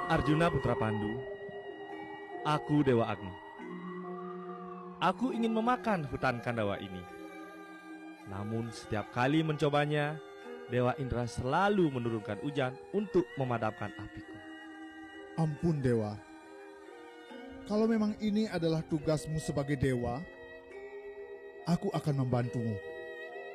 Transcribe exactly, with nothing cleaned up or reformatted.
Arjuna putra Pandu, aku Dewa Agni. Aku ingin memakan hutan Kandawa ini. Namun setiap kali mencobanya, Dewa Indra selalu menurunkan hujan untuk memadamkan apiku. Ampun Dewa, kalau memang ini adalah tugasmu sebagai dewa, aku akan membantumu.